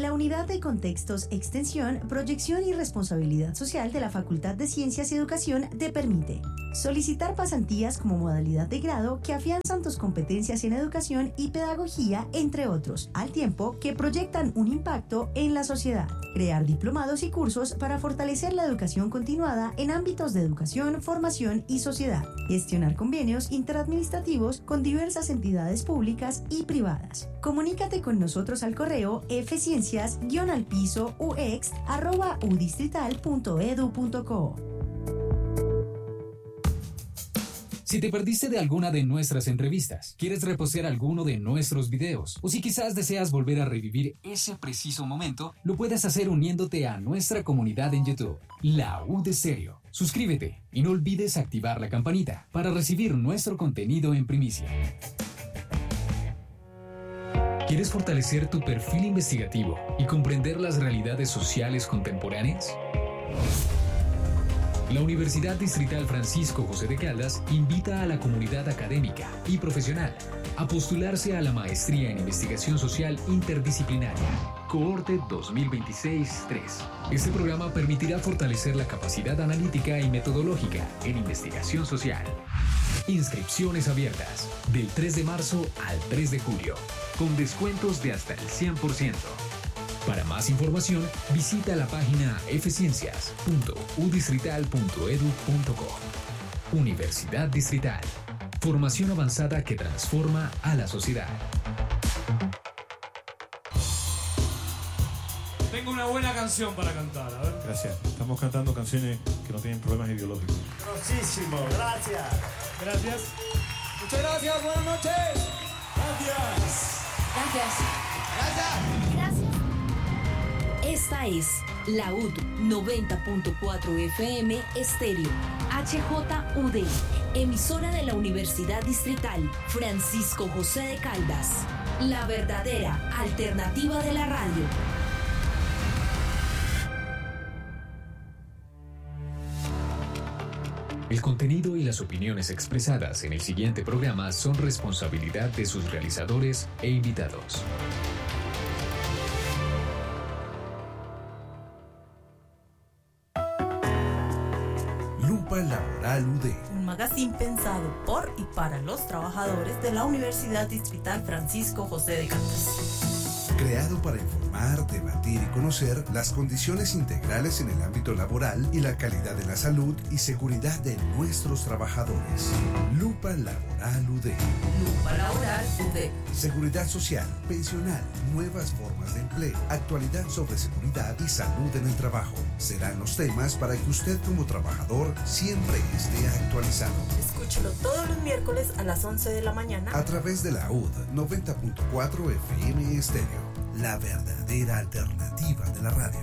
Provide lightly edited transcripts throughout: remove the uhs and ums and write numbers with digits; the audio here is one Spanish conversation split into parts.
La Unidad de Contextos, Extensión, Proyección y Responsabilidad Social de la Facultad de Ciencias y Educación te permite solicitar pasantías como modalidad de grado que afianzan tus competencias en educación y pedagogía, entre otros, al tiempo que proyectan un impacto en la sociedad. Crear diplomados y cursos para fortalecer la educación continuada en ámbitos de educación, formación y sociedad. Gestionar convenios interadministrativos con diversas entidades públicas y privadas. Comunícate con nosotros al correo fciencias-ux@udistrital.edu.co. Si te perdiste de alguna de nuestras entrevistas, quieres repostear alguno de nuestros videos, o si quizás deseas volver a revivir ese preciso momento, lo puedes hacer uniéndote a nuestra comunidad en YouTube, La U de Stereo. Suscríbete y no olvides activar la campanita para recibir nuestro contenido en primicia. ¿Quieres fortalecer tu perfil investigativo y comprender las realidades sociales contemporáneas? La Universidad Distrital Francisco José de Caldas invita a la comunidad académica y profesional a postularse a la Maestría en Investigación Social Interdisciplinaria, Cohorte 2026-3. Este programa permitirá fortalecer la capacidad analítica y metodológica en investigación social. Inscripciones abiertas del 3 de marzo al 3 de julio, con descuentos de hasta el 100%. Para más información, visita la página fciencias.udistrital.edu.co. Universidad Distrital. Formación avanzada que transforma a la sociedad. Tengo una buena canción para cantar, a ver. Gracias. Estamos cantando canciones que no tienen problemas ideológicos. Grosísimo, gracias. Gracias. Muchas gracias, buenas noches. Gracias. Gracias. Gracias. Gracias. Esta es la UD 90.4 FM Estéreo, HJUD, emisora de la Universidad Distrital Francisco José de Caldas, la verdadera alternativa de la radio. El contenido y las opiniones expresadas en el siguiente programa son responsabilidad de sus realizadores e invitados. Lupa Laboral UD. Un magazine pensado por y para los trabajadores de la Universidad Distrital Francisco José de Caldas. Creado para informar, debatir y conocer las condiciones integrales en el ámbito laboral y la calidad de la salud y seguridad de nuestros trabajadores. Lupa Laboral UD. Lupa Laboral UD. Seguridad social, pensional, nuevas formas de empleo, actualidad sobre seguridad y salud en el trabajo. Serán los temas para que usted como trabajador siempre esté actualizado. Escúchelo todos los miércoles a las 11 de la mañana a través de la UD 90.4 FM Estéreo. La verdadera alternativa de la radio.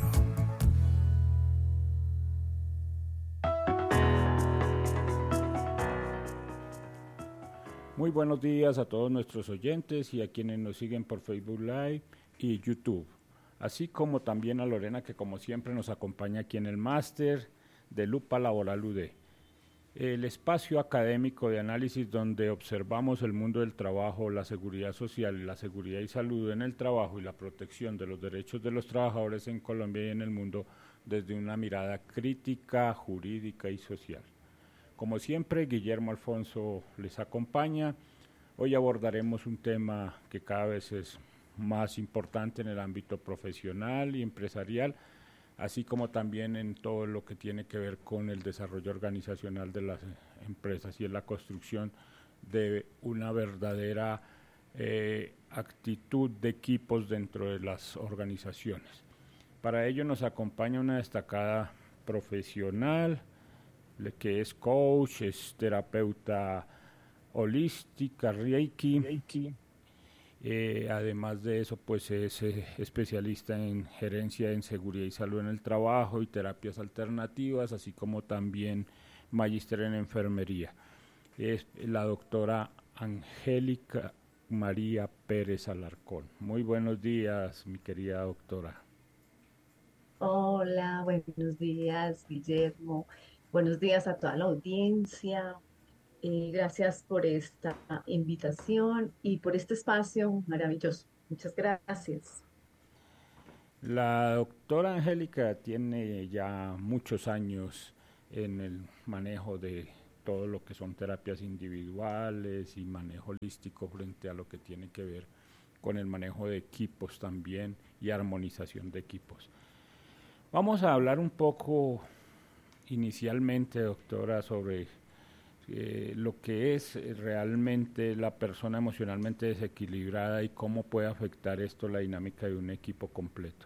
Muy buenos días a todos nuestros oyentes y a quienes nos siguen por Facebook Live y YouTube, así como también a Lorena, que como siempre nos acompaña aquí en el máster de Lupa Laboral UD, el espacio académico de análisis donde observamos el mundo del trabajo, la seguridad social, la seguridad y salud en el trabajo y la protección de los derechos de los trabajadores en Colombia y en el mundo desde una mirada crítica, jurídica y social. Como siempre, Guillermo Alfonso les acompaña. Hoy abordaremos un tema que cada vez es más importante en el ámbito profesional y empresarial, así como también en todo lo que tiene que ver con el desarrollo organizacional de las empresas y en la construcción de una verdadera actitud de equipos dentro de las organizaciones. Para ello nos acompaña una destacada profesional que es coach, es terapeuta holística, Reiki. Además de eso, pues es especialista en gerencia en seguridad y salud en el trabajo y terapias alternativas, así como también magíster en enfermería. Es la doctora Angélica María Pérez Alarcón. Muy buenos días, mi querida doctora. Hola, buenos días, Guillermo. Buenos días a toda la audiencia. Gracias por esta invitación y por este espacio maravilloso. Muchas gracias. La doctora Angélica tiene ya muchos años en el manejo de todo lo que son terapias individuales y manejo holístico frente a lo que tiene que ver con el manejo de equipos también y armonización de equipos. Vamos a hablar un poco inicialmente, doctora, sobre lo que es realmente la persona emocionalmente desequilibrada y cómo puede afectar esto la dinámica de un equipo completo.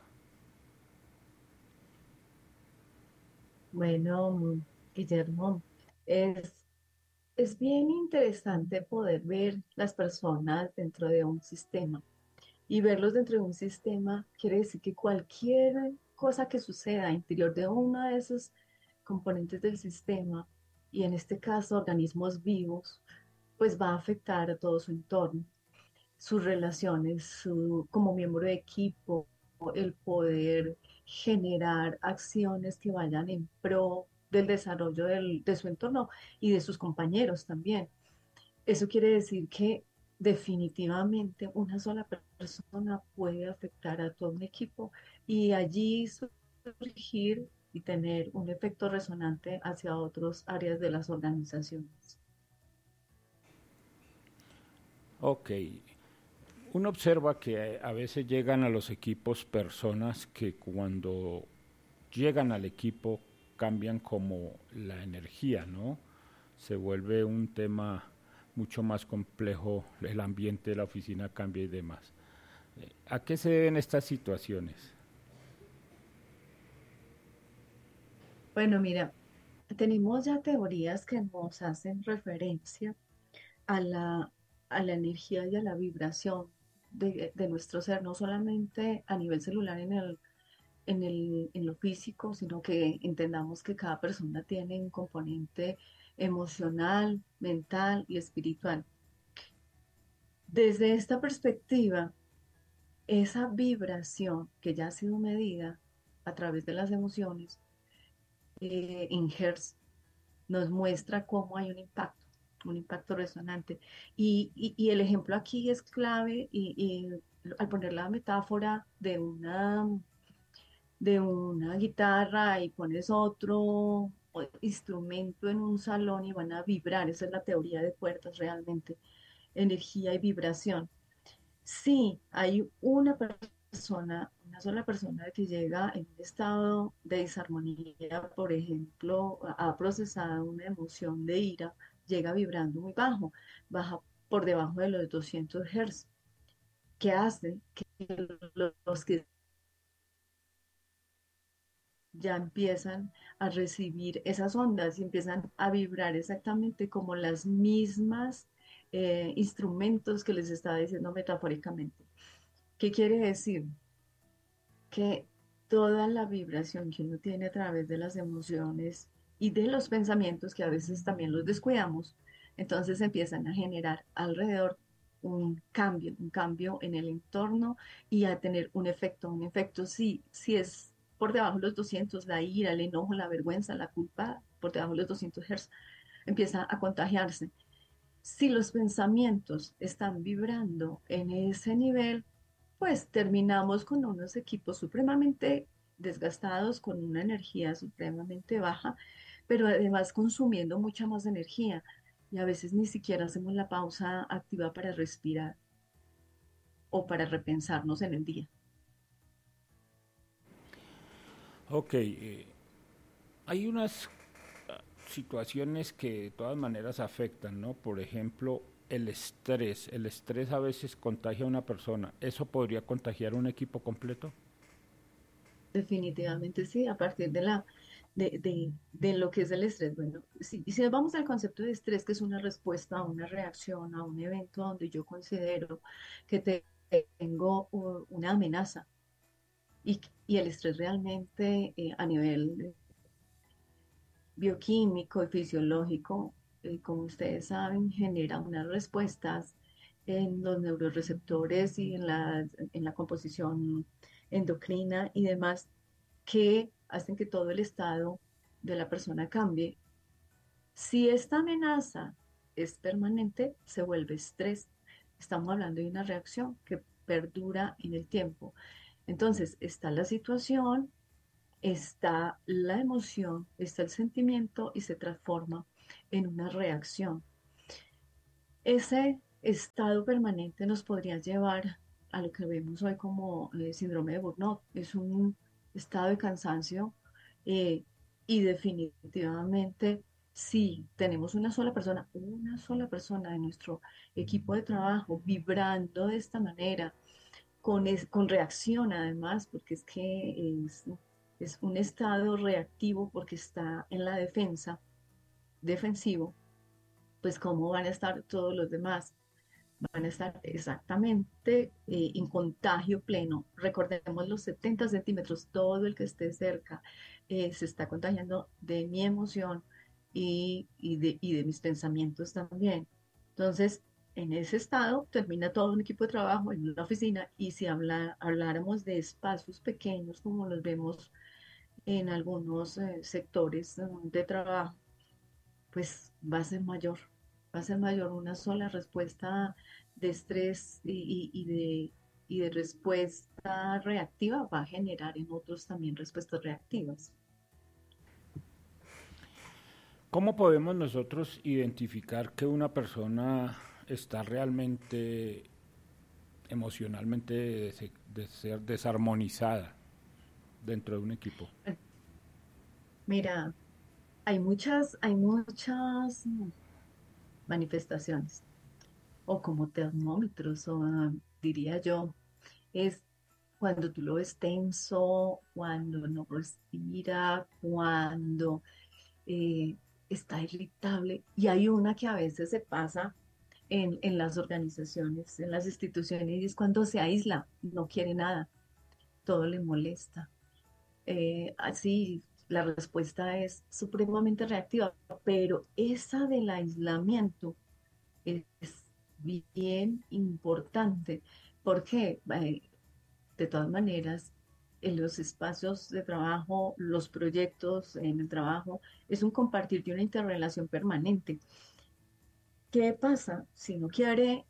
Bueno, Guillermo, es, es bien interesante poder ver las personas dentro de un sistema. Y verlos dentro de un sistema quiere decir que cualquier cosa que suceda interior de uno de esos componentes del sistema, y en este caso organismos vivos, pues va a afectar a todo su entorno, sus relaciones, como miembro de equipo, el poder generar acciones que vayan en pro del desarrollo de su entorno y de sus compañeros también. Eso quiere decir que definitivamente una sola persona puede afectar a todo un equipo y allí surgir y tener un efecto resonante hacia otras áreas de las organizaciones. Ok. Uno observa que a veces llegan a los equipos personas que cuando llegan al equipo cambian como la energía, ¿no? Se vuelve un tema mucho más complejo, el ambiente de la oficina cambia y demás. ¿A qué se deben estas situaciones? Bueno, mira, tenemos ya teorías que nos hacen referencia a a la energía y a la vibración de nuestro ser, no solamente a nivel celular en lo físico, sino que entendamos que cada persona tiene un componente emocional, mental y espiritual. Desde esta perspectiva, esa vibración que ya ha sido medida a través de las emociones en Hertz nos muestra cómo hay un impacto resonante. Y el ejemplo aquí es clave y al poner la metáfora de una guitarra y pones otro instrumento en un salón y van a vibrar, esa es la teoría de cuerdas realmente, energía y vibración. Si hay una sola persona que llega en un estado de disarmonía, por ejemplo, ha procesado una emoción de ira, llega vibrando muy bajo, baja por debajo de los 200 Hz, que hace que los que ya empiezan a recibir esas ondas y empiezan a vibrar exactamente como las mismas instrumentos que les estaba diciendo metafóricamente. ¿Qué quiere decir? Que toda la vibración que uno tiene a través de las emociones y de los pensamientos, que a veces también los descuidamos, entonces empiezan a generar alrededor un cambio en el entorno y a tener un efecto si es por debajo de los 200, la ira, el enojo, la vergüenza, la culpa, por debajo de los 200 Hz, empieza a contagiarse. Si los pensamientos están vibrando en ese nivel, pues terminamos con unos equipos supremamente desgastados, con una energía supremamente baja, pero además consumiendo mucha más energía. Y a veces ni siquiera hacemos la pausa activa para respirar o para repensarnos en el día. Ok, hay unas situaciones que de todas maneras afectan, ¿no? Por ejemplo, el estrés. El estrés a veces contagia a una persona. ¿Eso podría contagiar un equipo completo? Definitivamente sí, a partir de lo que es el estrés. Bueno, si nos vamos al concepto de estrés, que es una respuesta a una reacción, a un evento donde yo considero que tengo una amenaza y el estrés realmente a nivel bioquímico y fisiológico, como ustedes saben, genera unas respuestas en los neuroreceptores y en la composición endocrina y demás que hacen que todo el estado de la persona cambie. Si esta amenaza es permanente, se vuelve estrés. Estamos hablando de una reacción que perdura en el tiempo. Entonces, está la situación, está la emoción, está el sentimiento y se transforma en una reacción. Ese estado permanente nos podría llevar a lo que vemos hoy como síndrome de burnout. Es un estado de cansancio eh, y definitivamente si tenemos una sola persona en nuestro equipo de trabajo vibrando de esta manera, con reacción además, porque es que es un estado reactivo porque está en la defensivo, pues cómo van a estar todos los demás. Van a estar exactamente en contagio pleno. Recordemos los 70 centímetros, todo el que esté cerca se está contagiando de mi emoción y de mis pensamientos también. Entonces, en ese estado termina todo un equipo de trabajo en una oficina y si habláramos de espacios pequeños como los vemos en algunos sectores de trabajo, pues va a ser mayor una sola respuesta de estrés y de respuesta reactiva va a generar en otros también respuestas reactivas. ¿Cómo podemos nosotros identificar que una persona está realmente emocionalmente de ser desarmonizada dentro de un equipo? Mira, hay muchas manifestaciones, o como termómetros, o diría yo, es cuando tú lo ves tenso, cuando no respira, cuando eh, está irritable. Y hay una que a veces se pasa en las organizaciones, en las instituciones, y es cuando se aísla, no quiere nada, todo le molesta. Así, la respuesta es supremamente reactiva, pero esa del aislamiento es bien importante porque de todas maneras en los espacios de trabajo, los proyectos en el trabajo, es un compartir de una interrelación permanente. ¿Qué pasa si no quiere,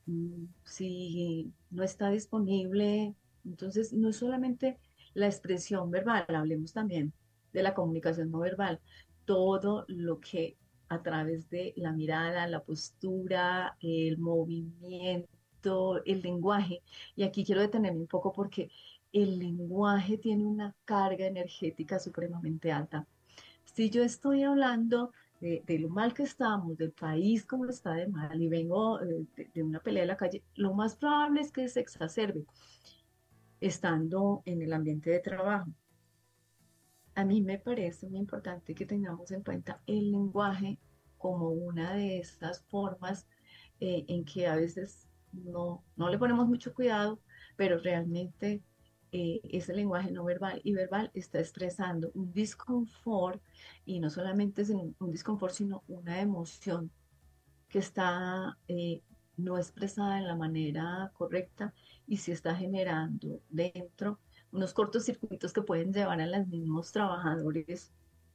si no está disponible? Entonces, no es solamente la expresión verbal, hablemos también de la comunicación no verbal, todo lo que a través de la mirada, la postura, el movimiento, el lenguaje. Y aquí quiero detenerme un poco porque el lenguaje tiene una carga energética supremamente alta. Si yo estoy hablando de lo mal que estamos, del país como está de mal, y vengo de una pelea de la calle, lo más probable es que se exacerbe estando en el ambiente de trabajo. A mí me parece muy importante que tengamos en cuenta el lenguaje como una de estas formas en que a veces no le ponemos mucho cuidado, pero realmente ese lenguaje no verbal y verbal está expresando un disconfort y no solamente es un disconfort, sino una emoción que está no expresada en la manera correcta y se está generando dentro unos cortocircuitos que pueden llevar a los mismos trabajadores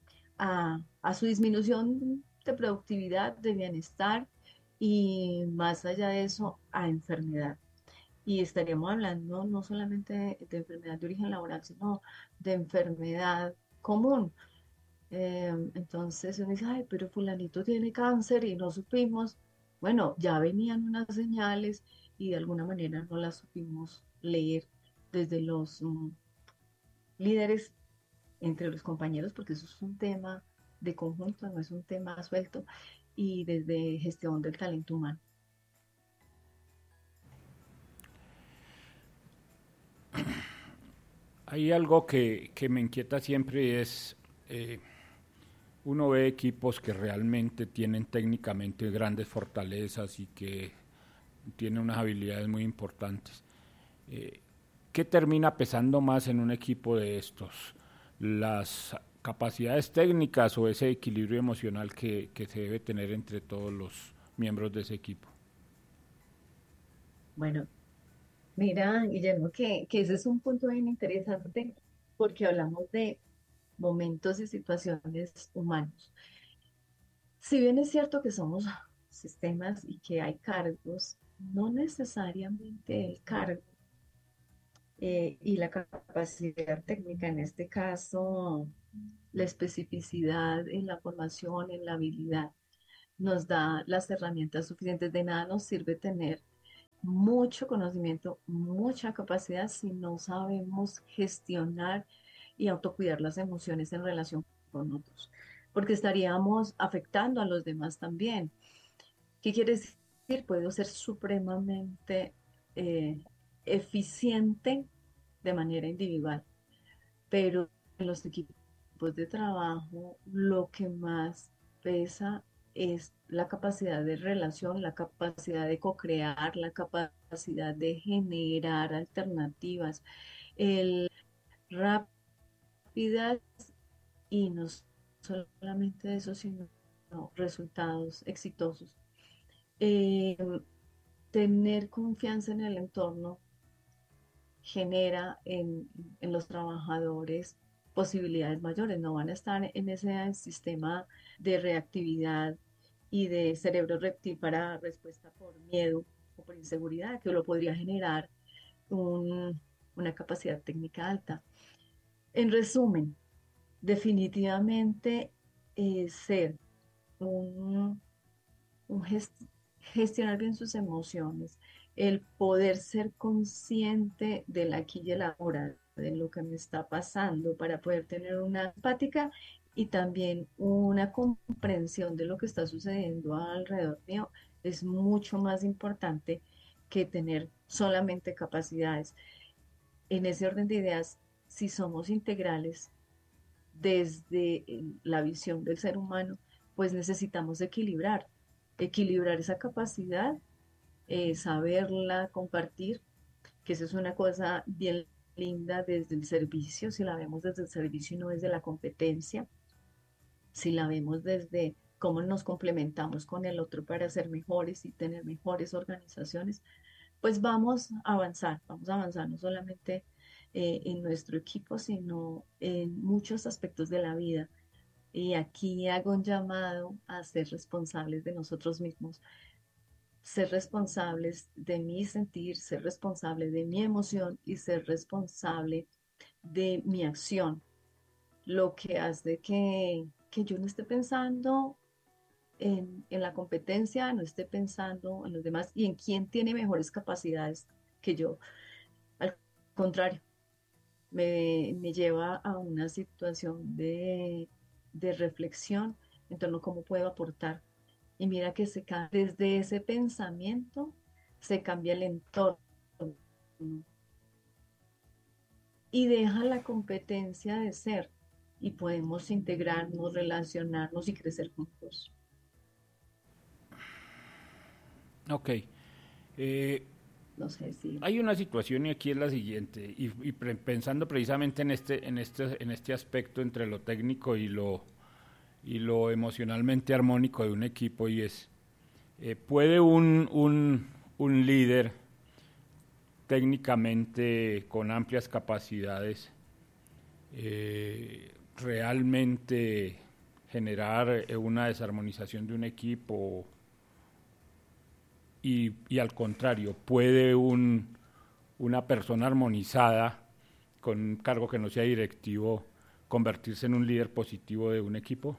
a su disminución de productividad, de bienestar y más allá de eso, a enfermedad. Y estaríamos hablando no solamente de enfermedad de origen laboral, sino de enfermedad común. Entonces uno dice, ay, pero fulanito tiene cáncer y no supimos. Bueno, ya venían unas señales y de alguna manera no las supimos leer desde los líderes, entre los compañeros, porque eso es un tema de conjunto, no es un tema suelto, y desde gestión del talento humano. Hay algo que me inquieta siempre y es, uno ve equipos que realmente tienen técnicamente grandes fortalezas y que tienen unas habilidades muy importantes. ¿Qué termina pesando más en un equipo de estos? ¿Las capacidades técnicas o ese equilibrio emocional que se debe tener entre todos los miembros de ese equipo? Bueno, mira, Guillermo, que ese es un punto bien interesante porque hablamos de momentos y situaciones humanos. Si bien es cierto que somos sistemas y que hay cargos, no necesariamente el cargo y la capacidad técnica, en este caso, la especificidad en la formación, en la habilidad, nos da las herramientas suficientes. De nada nos sirve tener mucho conocimiento, mucha capacidad si no sabemos gestionar y autocuidar las emociones en relación con otros, porque estaríamos afectando a los demás también. ¿Qué quiere decir? Puedo ser supremamente eh, eficiente de manera individual, pero en los equipos de trabajo lo que más pesa es la capacidad de relación, la capacidad de co-crear, la capacidad de generar alternativas, el rápidas y no solamente eso, sino resultados exitosos. Eh, Tener confianza en el entorno genera en los trabajadores posibilidades mayores, no van a estar en ese sistema de reactividad y de cerebro reptil para respuesta por miedo o por inseguridad, que lo podría generar una capacidad técnica alta. En resumen, definitivamente ser un, un gestionar bien sus emociones, el poder ser consciente del aquí y el ahora, de lo que me está pasando, para poder tener una empática y también una comprensión de lo que está sucediendo alrededor mío, es mucho más importante que tener solamente capacidades. En ese orden de ideas, si somos integrales desde la visión del ser humano, pues necesitamos equilibrar esa capacidad, saberla compartir, que eso es una cosa bien linda desde el servicio, si la vemos desde el servicio y no desde la competencia, si la vemos desde cómo nos complementamos con el otro para ser mejores y tener mejores organizaciones, pues vamos a avanzar no solamente en nuestro equipo, sino en muchos aspectos de la vida. Y aquí hago un llamado a ser responsables de nosotros mismos, ser responsables de mi sentir, ser responsable de mi emoción y ser responsable de mi acción, lo que hace que yo no esté pensando en la competencia, no esté pensando en los demás y en quién tiene mejores capacidades que yo. Al contrario, me lleva a una situación de reflexión en torno a cómo puedo aportar. Y mira que desde ese pensamiento se cambia el entorno y deja la competencia de ser y podemos integrarnos, relacionarnos y crecer juntos. Ok. No sé si... Hay una situación y aquí es la siguiente, y pensando precisamente en este aspecto entre lo técnico y lo emocionalmente armónico de un equipo, y es, ¿puede un líder técnicamente con amplias capacidades realmente generar una desarmonización de un equipo? Y al contrario, ¿puede una persona armonizada con un cargo que no sea directivo convertirse en un líder positivo de un equipo?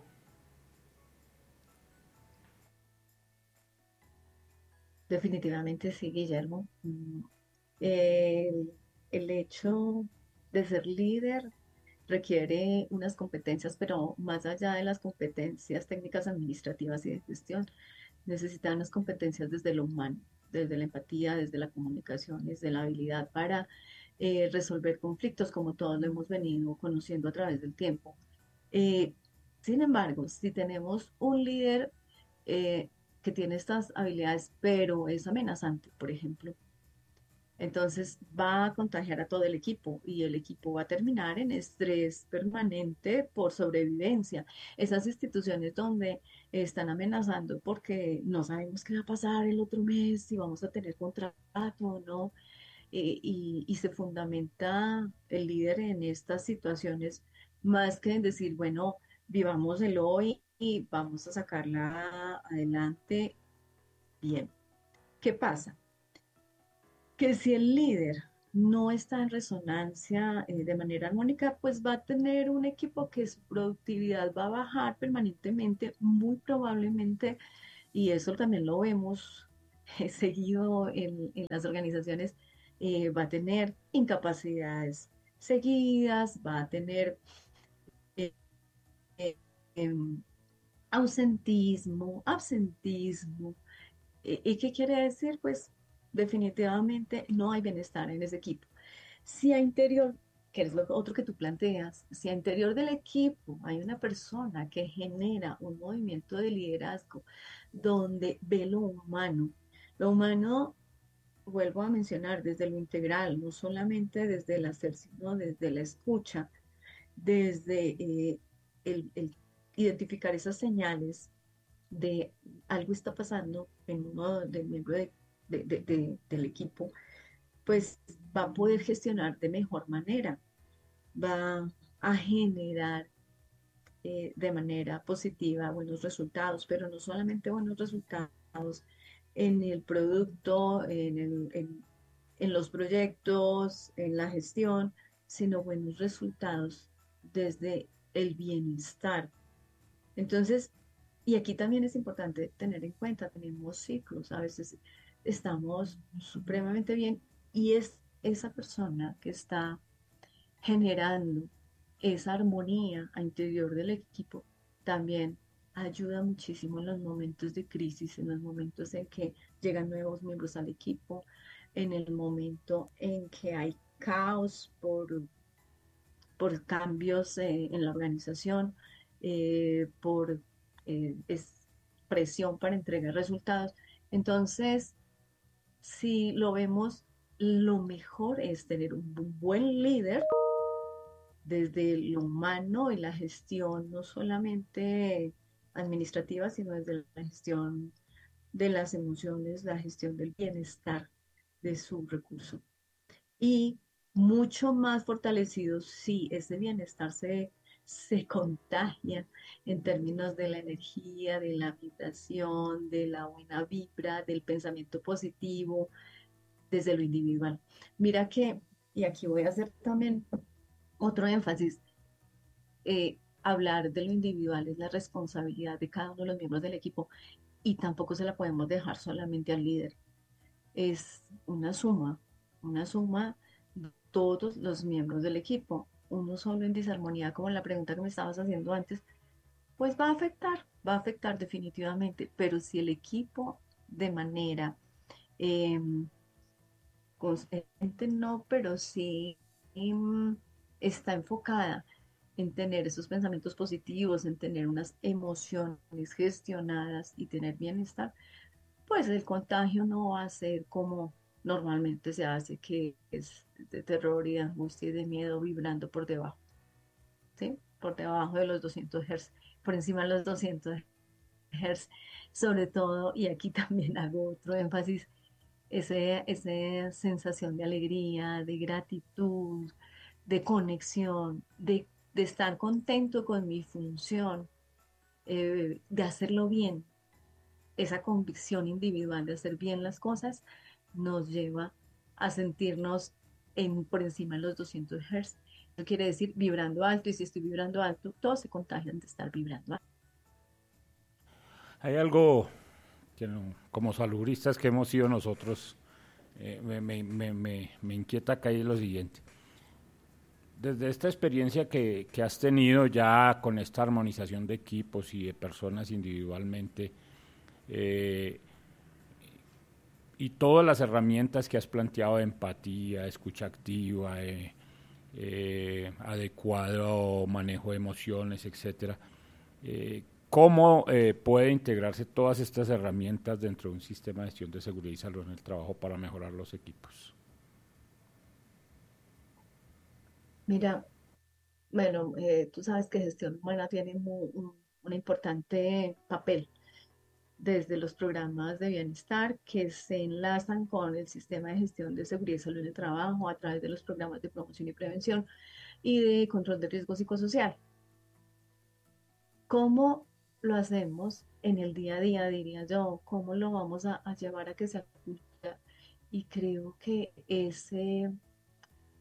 Definitivamente sí, Guillermo. El hecho de ser líder requiere unas competencias, pero más allá de las competencias técnicas administrativas y de gestión, necesitan unas competencias desde lo humano, desde la empatía, desde la comunicación, desde la habilidad para resolver conflictos, como todos lo hemos venido conociendo a través del tiempo. Eh, Sin embargo, si tenemos un líder eh, que tiene estas habilidades, pero es amenazante, por ejemplo, entonces va a contagiar a todo el equipo y el equipo va a terminar en estrés permanente por sobrevivencia. Esas instituciones donde están amenazando porque no sabemos qué va a pasar el otro mes, si vamos a tener contrato o no, y se fundamenta el líder en estas situaciones más que en decir, bueno, vivamos el hoy y vamos a sacarla adelante bien. ¿Qué pasa? Que si el líder no está en resonancia de manera armónica, pues va a tener un equipo que su productividad va a bajar permanentemente, muy probablemente, y eso también lo vemos seguido en las organizaciones, va a tener incapacidades seguidas, va a tener eh, eh, em, absentismo. ¿Y qué quiere decir? Pues definitivamente no hay bienestar en ese equipo. Si a interior, que es lo otro que tú planteas, si a interior del equipo hay una persona que genera un movimiento de liderazgo donde ve lo humano, vuelvo a mencionar, desde lo integral, no solamente desde el hacer, sino desde la escucha, desde el identificar esas señales de algo está pasando en uno del miembro del equipo, pues va a poder gestionar de mejor manera, va a generar de manera positiva buenos resultados, pero no solamente buenos resultados en el producto, en los proyectos, en la gestión, sino buenos resultados desde el bienestar. Entonces, y aquí también es importante tener en cuenta, tenemos ciclos, a veces estamos supremamente bien y es esa persona que está generando esa armonía a interior del equipo también ayuda muchísimo en los momentos de crisis, en los momentos en que llegan nuevos miembros al equipo, en el momento en que hay caos por cambios en la organización, por presión para entregar resultados. Entonces, si lo vemos, lo mejor es tener un buen líder desde lo humano y la gestión, no solamente administrativa, sino desde la gestión de las emociones, la gestión del bienestar de su recurso. Y mucho más fortalecido si ese bienestar se contagia en términos de la energía, de la vibración, de la buena vibra, del pensamiento positivo, desde lo individual. Mira que, y aquí voy a hacer también otro énfasis, hablar de lo individual es la responsabilidad de cada uno de los miembros del equipo y tampoco se la podemos dejar solamente al líder. Es una suma de todos los miembros del equipo. Uno solo en disarmonía, como la pregunta que me estabas haciendo antes, pues va a afectar definitivamente, pero si el equipo de manera eh, consciente no, pero sí está enfocada en tener esos pensamientos positivos, en tener unas emociones gestionadas y tener bienestar, pues el contagio no va a ser como normalmente se hace, que es de terror y de angustia y de miedo vibrando por debajo, ¿sí? Por debajo de los 200 Hz, por encima de los 200 Hz, sobre todo, y aquí también hago otro énfasis, esa sensación de alegría, de gratitud, de conexión, de estar contento con mi función, de hacerlo bien, esa convicción individual de hacer bien las cosas nos lleva a sentirnos por encima de los 200 Hz. Eso quiere decir vibrando alto, y si estoy vibrando alto, todos se contagian de estar vibrando alto. Hay algo que como salubristas que hemos sido nosotros, me inquieta acá y es lo siguiente. Desde esta experiencia que has tenido ya con esta armonización de equipos y de personas individualmente, y todas las herramientas que has planteado de empatía, escucha activa, adecuado manejo de emociones, etcétera, ¿cómo puede integrarse todas estas herramientas dentro de un sistema de gestión de seguridad y salud en el trabajo para mejorar los equipos? Mira, bueno, tú sabes que gestión humana tiene un importante papel desde los programas de bienestar que se enlazan con el sistema de gestión de seguridad y salud en el trabajo a través de los programas de promoción y prevención y de control de riesgo psicosocial. ¿Cómo lo hacemos en el día a día, diría yo? ¿Cómo lo vamos a llevar a que sea cultura? Y creo que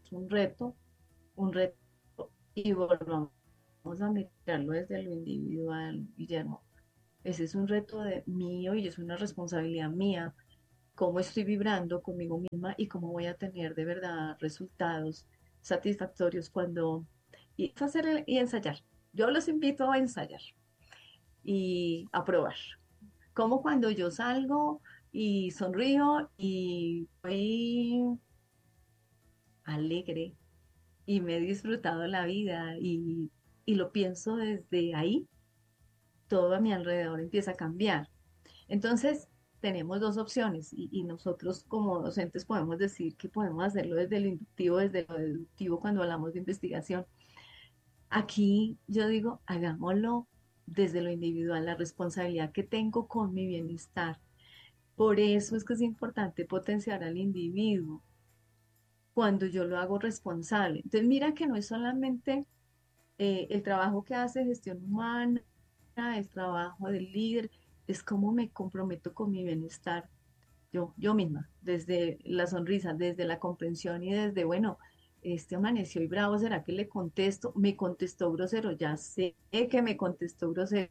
un reto, y volvamos a mirarlo desde lo individual, Guillermo. Ese es un reto de mío y es una responsabilidad mía, cómo estoy vibrando conmigo misma y cómo voy a tener de verdad resultados satisfactorios cuando y ensayar. Yo los invito a ensayar y a probar. Como cuando yo salgo y sonrío y voy alegre y me he disfrutado la vida y lo pienso desde ahí, todo a mi alrededor empieza a cambiar. Entonces, tenemos dos opciones y nosotros como docentes podemos decir que podemos hacerlo desde lo inductivo, desde lo deductivo cuando hablamos de investigación. Aquí yo digo, hagámoslo desde lo individual, la responsabilidad que tengo con mi bienestar. Por eso es que es importante potenciar al individuo cuando yo lo hago responsable. Entonces, mira que no es solamente el trabajo que hace gestión humana, el trabajo del líder, es cómo me comprometo con mi bienestar. Yo misma, desde la sonrisa, desde la comprensión y desde, bueno, este amaneció y bravo, ¿será que le contesto? Me contestó grosero, ya sé que me contestó grosero.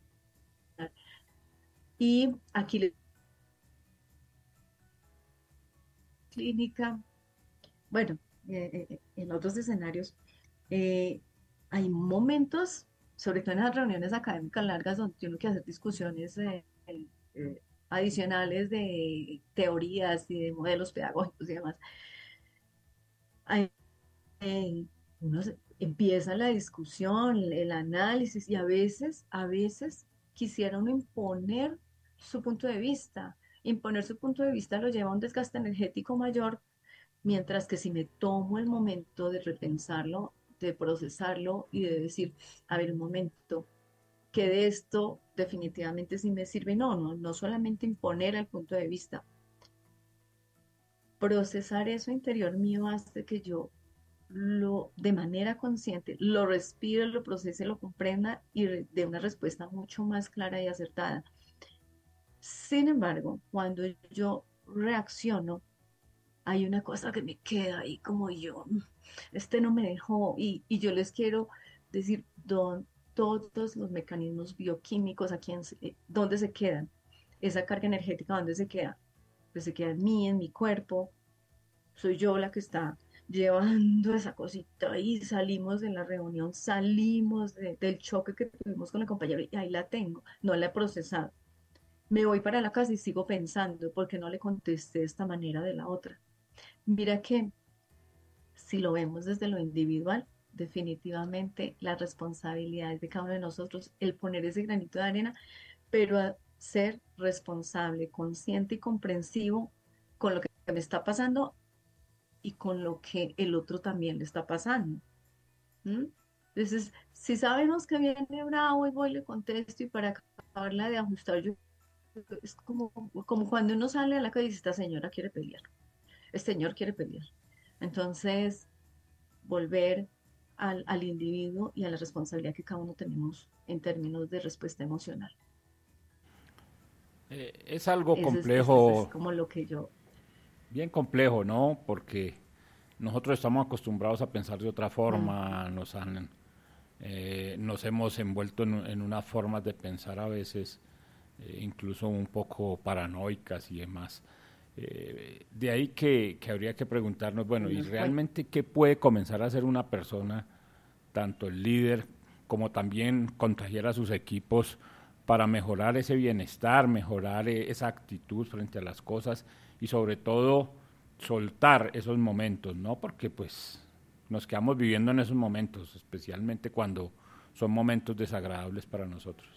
Y aquí la clínica, bueno, en otros escenarios, eh, hay momentos, sobre todo en las reuniones académicas largas, donde tiene que hacer discusiones eh, adicionales de teorías y de modelos pedagógicos y demás. Hay, empieza la discusión, el análisis y a veces quisiera uno imponer su punto de vista. Imponer su punto de vista lo lleva a un desgaste energético mayor, mientras que si me tomo el momento de repensarlo, de procesarlo y de decir, a ver, un momento, que de esto definitivamente sí me sirve, no solamente imponer el punto de vista, procesar eso interior mío hace que yo de manera consciente, lo respire, lo procese, lo comprenda y dé una respuesta mucho más clara y acertada. Sin embargo, cuando yo reacciono, hay una cosa que me queda ahí como yo, este no me dejó y yo les quiero decir todos los mecanismos bioquímicos aquí, ¿dónde se quedan? Esa carga energética, ¿dónde se queda? Pues se queda en mí, en mi cuerpo, soy yo la que está llevando esa cosita y salimos de la reunión, salimos del choque que tuvimos con la compañera y ahí la tengo, no la he procesado. Me voy para la casa y sigo pensando, ¿por qué no le contesté de esta manera de la otra? Mira que si lo vemos desde lo individual, definitivamente la responsabilidad es de cada uno de nosotros, el poner ese granito de arena, pero a ser responsable, consciente y comprensivo con lo que me está pasando y con lo que el otro también le está pasando. ¿Mm? Entonces, si sabemos que viene bravo y voy y le contesto y para acabarla de ajustar, es como cuando uno sale a la calle y dice, esta señora quiere pelear, este señor quiere pelear. Entonces, volver al individuo y a la responsabilidad que cada uno tenemos en términos de respuesta emocional. Es algo Ese complejo. es como lo que yo... Bien complejo, ¿no? Porque nosotros estamos acostumbrados a pensar de otra forma, nos hemos envuelto en unas formas de pensar a veces, incluso un poco paranoicas y demás. De ahí que habría que preguntarnos, bueno, ¿y realmente qué puede comenzar a hacer una persona, tanto el líder como también contagiar a sus equipos para mejorar ese bienestar, mejorar esa actitud frente a las cosas y sobre todo soltar esos momentos, ¿no? Porque pues nos quedamos viviendo en esos momentos, especialmente cuando son momentos desagradables para nosotros.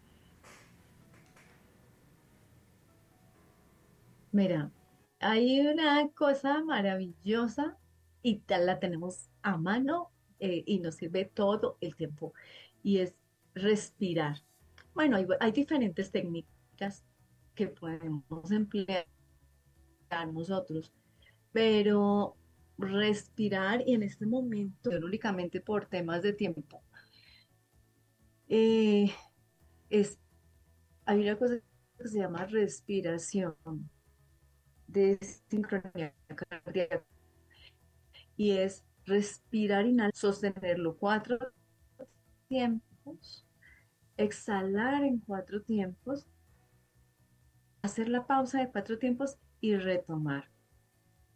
Mira, hay una cosa maravillosa y la tenemos a mano y nos sirve todo el tiempo y es respirar. Bueno, hay diferentes técnicas que podemos emplear nosotros, pero respirar y en este momento, únicamente por temas de tiempo, eh, es, hay una cosa que se llama respiración de sincronía cardíaca y es respirar, inhalar, sostenerlo 4 tiempos, exhalar en 4 tiempos, hacer la pausa de 4 tiempos y retomar.